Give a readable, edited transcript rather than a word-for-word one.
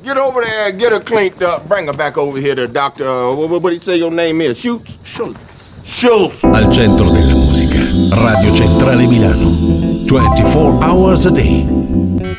Get over there and get her cleaned up. Bring her back over here to Dr. What do you say your name is? Schultz? Schultz. Al centro della musica, Radio Centrale Milano. 24 hours a day.